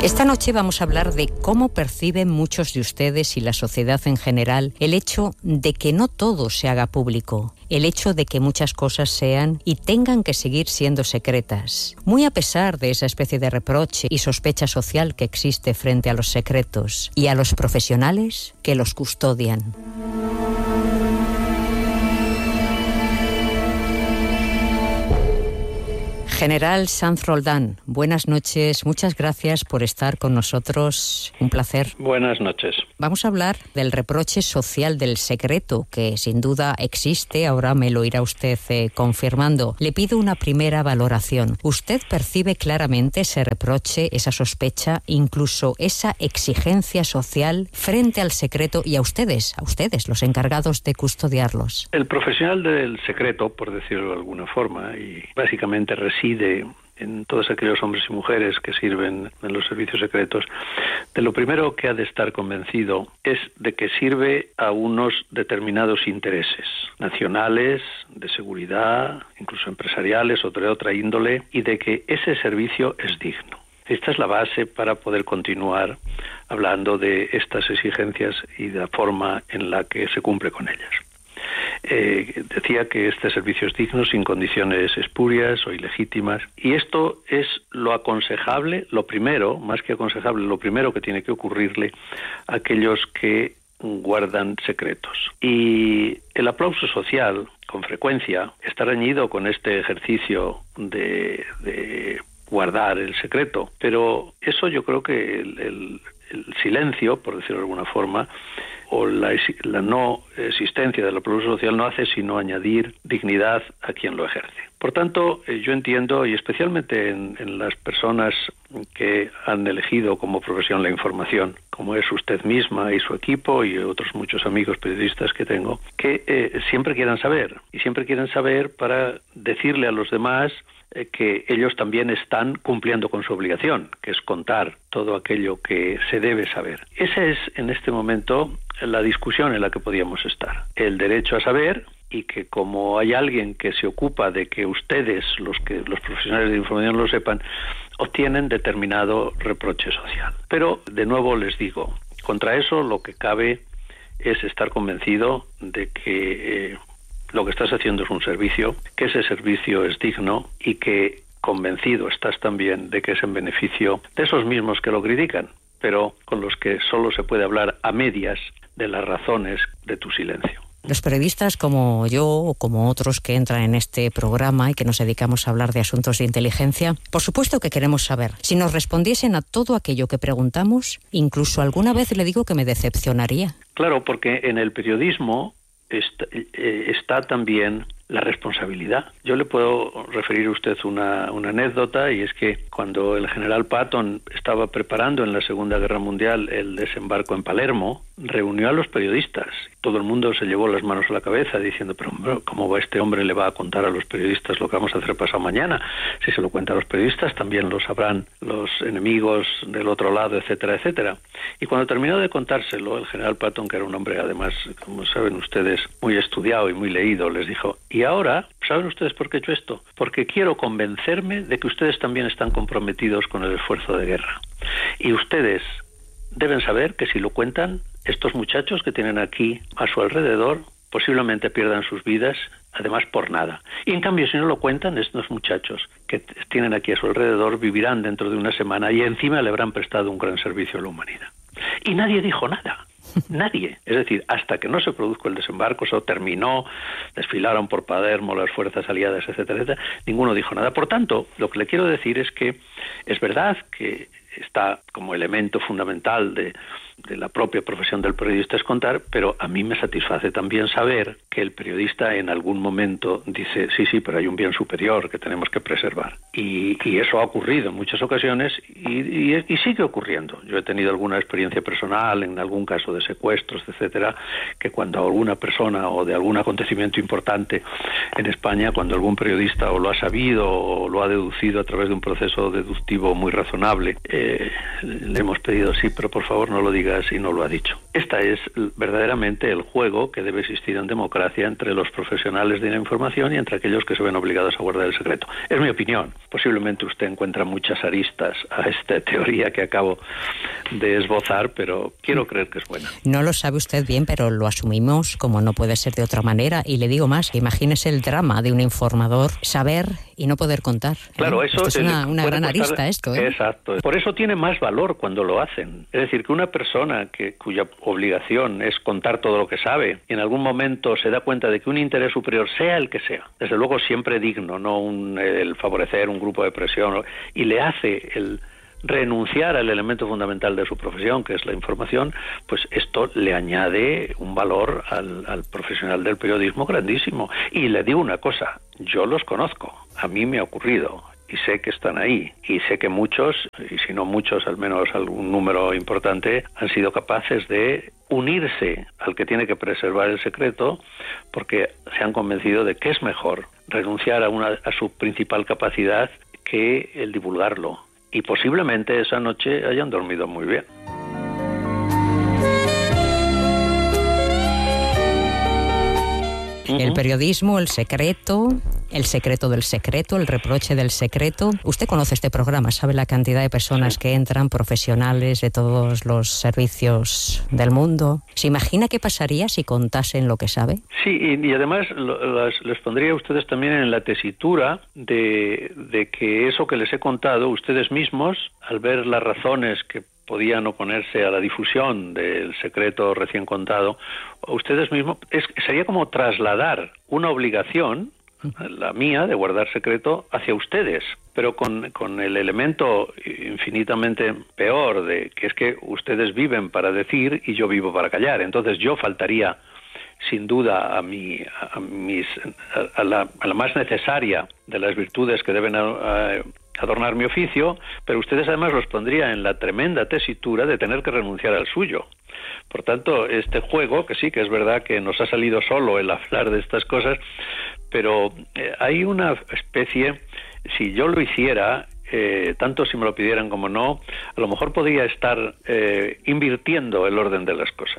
Esta noche vamos a hablar de cómo perciben muchos de ustedes y la sociedad en general el hecho de que no todo se haga público, el hecho de que muchas cosas sean y tengan que seguir siendo secretas, muy a pesar de esa especie de reproche y sospecha social que existe frente a los secretos y a los profesionales que los custodian. General Sanz Roldán, buenas noches, muchas gracias por estar con nosotros, un placer. Buenas noches. Vamos a hablar del reproche social del secreto, que sin duda existe, ahora me lo irá usted confirmando. Le pido una primera valoración. ¿Usted percibe claramente ese reproche, esa sospecha, incluso esa exigencia social frente al secreto y a ustedes, los encargados de custodiarlos? El profesional del secreto, por decirlo de alguna forma, y básicamente reside en todos aquellos hombres y mujeres que sirven en los servicios secretos, de lo primero que ha de estar convencido es de que sirve a unos determinados intereses nacionales, de seguridad, incluso empresariales o de otra índole, y de que ese servicio es digno. Esta es la base para poder continuar hablando de estas exigencias y de la forma en la que se cumple con ellas. Decía que este servicio es digno, sin condiciones espurias o ilegítimas, y esto es lo aconsejable, lo primero, más que aconsejable, lo primero que tiene que ocurrirle a aquellos que guardan secretos. Y el aplauso social, con frecuencia, está reñido con este ejercicio de guardar el secreto, pero eso yo creo que el silencio, por decirlo de alguna forma, o la no existencia del aplauso social no hace sino añadir dignidad a quien lo ejerce. Por tanto, yo entiendo, y especialmente en las personas que han elegido como profesión la información, como es usted misma y su equipo y otros muchos amigos periodistas que tengo, que siempre quieran saber, y siempre quieren saber para decirle a los demás que ellos también están cumpliendo con su obligación, que es contar todo aquello que se debe saber. Esa es, en este momento, la discusión en la que podíamos estar. El derecho a saber, y que como hay alguien que se ocupa de que ustedes, los profesionales de información lo sepan, obtienen determinado reproche social. Pero, de nuevo les digo, contra eso lo que cabe es estar convencido de que lo que estás haciendo es un servicio, que ese servicio es digno y que convencido estás también de que es en beneficio de esos mismos que lo critican, pero con los que solo se puede hablar a medias de las razones de tu silencio. Los periodistas como yo o como otros que entran en este programa y que nos dedicamos a hablar de asuntos de inteligencia, por supuesto que queremos saber. Si nos respondiesen a todo aquello que preguntamos, incluso alguna vez le digo que me decepcionaría. Claro, porque en el periodismo está también la responsabilidad. Yo le puedo referir a usted una anécdota, y es que cuando el general Patton estaba preparando en la Segunda Guerra Mundial el desembarco en Palermo, reunió a los periodistas. Todo el mundo se llevó las manos a la cabeza diciendo, pero ¿cómo va este hombre le va a contar a los periodistas lo que vamos a hacer pasado mañana? Si se lo cuenta a los periodistas, también lo sabrán los enemigos del otro lado, etcétera, etcétera. Y cuando terminó de contárselo, el general Patton, que era un hombre además, como saben ustedes, muy estudiado y muy leído, les dijo, y ahora, ¿saben ustedes por qué he hecho esto? Porque quiero convencerme de que ustedes también están comprometidos con el esfuerzo de guerra. Y ustedes deben saber que si lo cuentan, estos muchachos que tienen aquí a su alrededor posiblemente pierdan sus vidas, además por nada. Y en cambio, si no lo cuentan, estos muchachos que tienen aquí a su alrededor vivirán dentro de una semana y encima le habrán prestado un gran servicio a la humanidad. Y nadie dijo nada. Nadie. Es decir, hasta que no se produjo el desembarco, eso terminó, desfilaron por Palermo las fuerzas aliadas, etcétera, etcétera, ninguno dijo nada. Por tanto, lo que le quiero decir es que es verdad que está como elemento fundamental de la propia profesión del periodista es contar, pero a mí me satisface también saber que el periodista en algún momento dice, sí, pero hay un bien superior que tenemos que preservar. Y eso ha ocurrido en muchas ocasiones y sigue ocurriendo. Yo he tenido alguna experiencia personal en algún caso de secuestros, etcétera, que cuando alguna persona o de algún acontecimiento importante en España, cuando algún periodista o lo ha sabido o lo ha deducido a través de un proceso deductivo muy razonable, le hemos pedido, sí, pero por favor no lo diga amigas y no lo ha dicho. Esta es verdaderamente el juego que debe existir en democracia entre los profesionales de la información y entre aquellos que se ven obligados a guardar el secreto. Es mi opinión. Posiblemente usted encuentra muchas aristas a esta teoría que acabo de esbozar, pero quiero creer que es buena. No lo sabe usted bien, pero lo asumimos como no puede ser de otra manera. Y le digo más, imagínese el drama de un informador, saber y no poder contar. Claro, eso es una gran arista esto. Exacto. Por eso tiene más valor cuando lo hacen. Es decir, que una persona cuya obligación es contar todo lo que sabe, y en algún momento se da cuenta de que un interés superior, sea el que sea, desde luego siempre digno, no el favorecer un grupo de presión, y le hace el renunciar al elemento fundamental de su profesión, que es la información, pues esto le añade un valor al profesional del periodismo grandísimo. Y le digo una cosa, yo los conozco, a mí me ha ocurrido, y sé que están ahí, y sé que muchos, y si no muchos, al menos algún número importante, han sido capaces de unirse al que tiene que preservar el secreto, porque se han convencido de que es mejor renunciar a su principal capacidad que el divulgarlo. Y posiblemente esa noche hayan dormido muy bien. El periodismo, el secreto del secreto, el reproche del secreto. Usted conoce este programa, sabe la cantidad de personas que entran, profesionales de todos los servicios del mundo. ¿Se imagina qué pasaría si contasen lo que sabe? Sí, y además les pondría a ustedes también en la tesitura de que eso que les he contado, ustedes mismos, al ver las razones que podían oponerse a la difusión del secreto recién contado, ustedes mismos, sería como trasladar una obligación, la mía, de guardar secreto, hacia ustedes, pero con el elemento infinitamente peor de que es que ustedes viven para decir y yo vivo para callar. Entonces yo faltaría sin duda a la más necesaria de las virtudes que deben adornar mi oficio, pero ustedes además los pondría en la tremenda tesitura de tener que renunciar al suyo. Por tanto, este juego, que sí, que es verdad que nos ha salido solo el hablar de estas cosas, pero hay una especie, si yo lo hiciera, tanto si me lo pidieran como no, a lo mejor podría estar invirtiendo el orden de las cosas.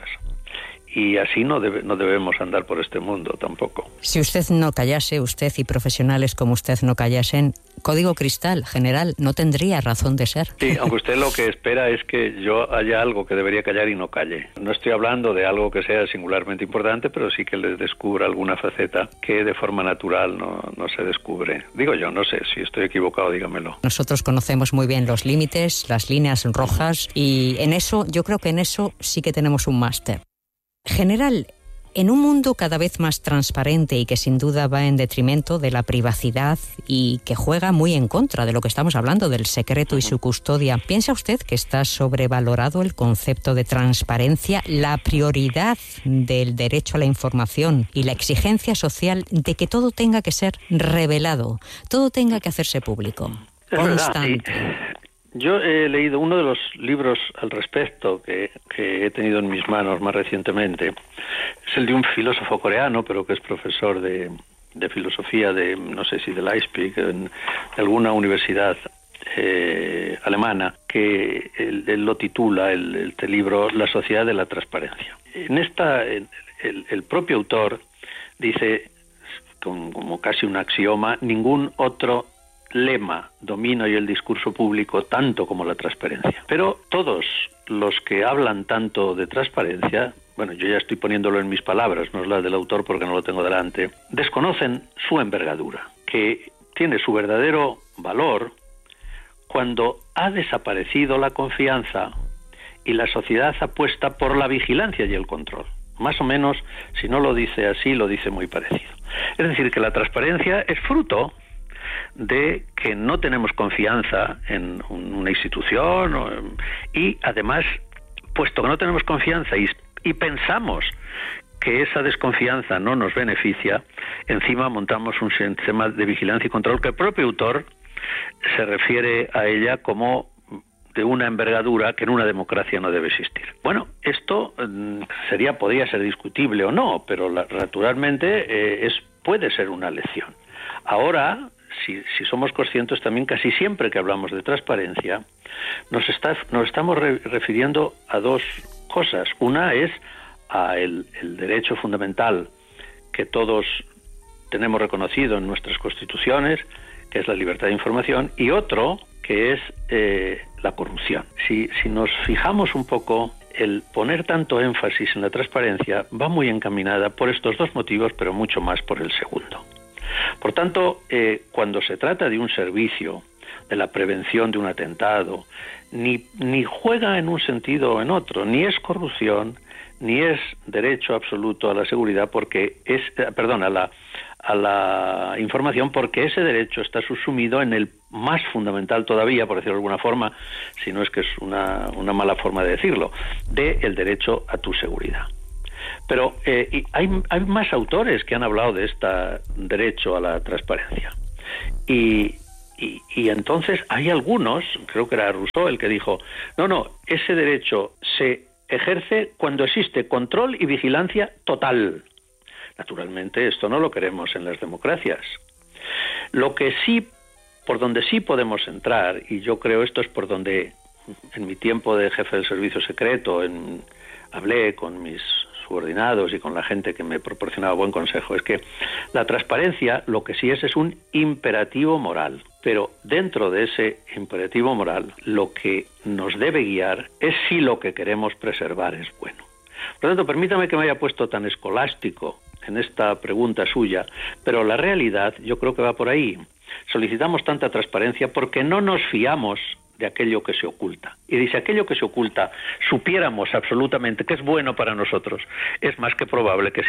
Y así no debemos andar por este mundo tampoco. Si usted no callase, usted y profesionales como usted no callasen, Código Cristal, general, no tendría razón de ser. Sí, aunque usted lo que espera es que yo haya algo que debería callar y no calle. No estoy hablando de algo que sea singularmente importante, pero sí que les descubra alguna faceta que de forma natural no se descubre. Digo yo, no sé, si estoy equivocado, dígamelo. Nosotros conocemos muy bien los límites, las líneas rojas, y en eso, yo creo que en eso sí que tenemos un máster. General, en un mundo cada vez más transparente y que sin duda va en detrimento de la privacidad y que juega muy en contra de lo que estamos hablando, del secreto y su custodia, ¿piensa usted que está sobrevalorado el concepto de transparencia, la prioridad del derecho a la información y la exigencia social de que todo tenga que ser revelado, todo tenga que hacerse público, constante? Yo he leído uno de los libros al respecto que he tenido en mis manos más recientemente. Es el de un filósofo coreano, pero que es profesor de filosofía no sé si de Leipzig, en alguna universidad alemana, que él lo titula, este libro, La sociedad de la transparencia. En esta, el propio autor dice, como casi un axioma, ningún otro lema domina hoy el discurso público tanto como la transparencia. Pero todos los que hablan tanto de transparencia, bueno, yo ya estoy poniéndolo en mis palabras, no es la del autor porque no lo tengo delante, desconocen su envergadura, que tiene su verdadero valor cuando ha desaparecido la confianza y la sociedad apuesta por la vigilancia y el control. Más o menos, si no lo dice así, lo dice muy parecido. Es decir, que la transparencia es fruto de que no tenemos confianza en una institución y además, puesto que no tenemos confianza y pensamos que esa desconfianza no nos beneficia, encima montamos un sistema de vigilancia y control que el propio autor se refiere a ella como de una envergadura que en una democracia no debe existir. Bueno, esto podría ser discutible o no, pero naturalmente puede ser una lección. Ahora, si somos conscientes también, casi siempre que hablamos de transparencia, nos estamos refiriendo a dos cosas. Una es el derecho fundamental que todos tenemos reconocido en nuestras constituciones, que es la libertad de información, y otro que es la corrupción. Si nos fijamos un poco, el poner tanto énfasis en la transparencia va muy encaminada por estos dos motivos, pero mucho más por el segundo. Por tanto, cuando se trata de un servicio, de la prevención de un atentado, ni juega en un sentido o en otro, ni es corrupción, ni es derecho absoluto a la seguridad, porque es, a la información, porque ese derecho está subsumido en el más fundamental todavía, por decirlo de alguna forma, si no es que es una mala forma de decirlo, del derecho a tu seguridad. Pero hay más autores que han hablado de este derecho a la transparencia. Y entonces hay algunos, creo que era Rousseau el que dijo, no, ese derecho se ejerce cuando existe control y vigilancia total. Naturalmente esto no lo queremos en las democracias. Lo que sí, por donde sí podemos entrar, y yo creo esto es por donde en mi tiempo de jefe del servicio secreto hablé con mis subordinados y con la gente que me proporcionaba buen consejo, es que la transparencia lo que sí es un imperativo moral. Pero dentro de ese imperativo moral, lo que nos debe guiar es si lo que queremos preservar es bueno. Por lo tanto, permítame que me haya puesto tan escolástico en esta pregunta suya, pero la realidad yo creo que va por ahí. Solicitamos tanta transparencia porque no nos fiamos de aquello que se oculta. Y si aquello que se oculta supiéramos absolutamente que es bueno para nosotros, es más que probable que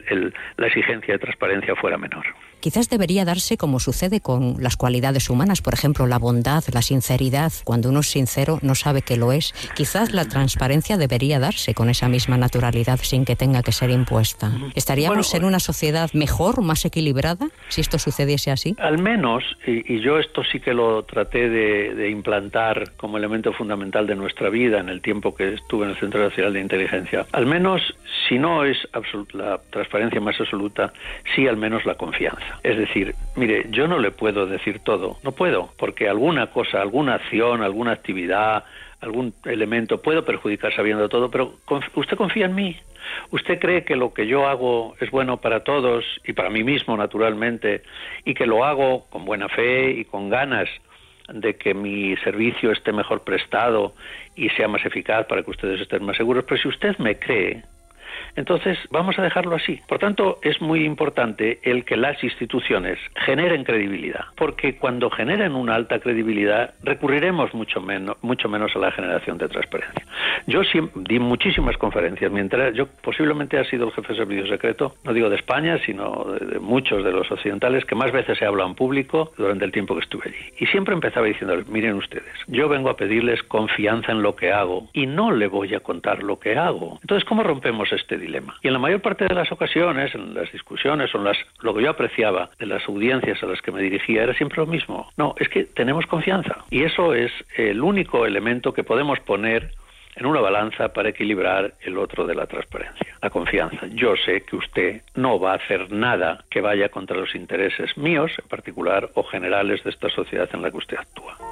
la exigencia de transparencia fuera menor. Quizás debería darse como sucede con las cualidades humanas, por ejemplo, la bondad, la sinceridad. Cuando uno es sincero no sabe que lo es. Quizás la transparencia debería darse con esa misma naturalidad sin que tenga que ser impuesta. ¿Estaríamos en una sociedad mejor, más equilibrada, si esto sucediese así? Al menos, y yo esto sí que lo traté de implantar como elemento fundamental de nuestra vida en el tiempo que estuve en el Centro Nacional de Inteligencia, al menos, si no es la transparencia más absoluta, sí al menos la confianza. Es decir, mire, yo no le puedo decir todo, no puedo, porque alguna cosa, alguna acción, alguna actividad, algún elemento puedo perjudicar sabiendo todo, pero usted confía en mí. ¿Usted cree que lo que yo hago es bueno para todos y para mí mismo, naturalmente, y que lo hago con buena fe y con ganas de que mi servicio esté mejor prestado y sea más eficaz para que ustedes estén más seguros? Pero si usted me cree, entonces vamos a dejarlo así. Por tanto, es muy importante el que las instituciones generen credibilidad, porque cuando generen una alta credibilidad recurriremos mucho menos a la generación de transparencia. Yo di muchísimas conferencias mientras yo posiblemente he sido el jefe de servicio secreto, no digo de España, sino de muchos de los occidentales, que más veces he hablado en público durante el tiempo que estuve allí. Y siempre empezaba diciéndoles, miren ustedes, yo vengo a pedirles confianza en lo que hago y no le voy a contar lo que hago. Entonces, ¿cómo rompemos este dilema? Y en la mayor parte de las ocasiones, en las discusiones, lo que yo apreciaba de las audiencias a las que me dirigía era siempre lo mismo. No, es que tenemos confianza. Y eso es el único elemento que podemos poner en una balanza para equilibrar el otro de la transparencia. La confianza. Yo sé que usted no va a hacer nada que vaya contra los intereses míos, en particular, o generales de esta sociedad en la que usted actúa.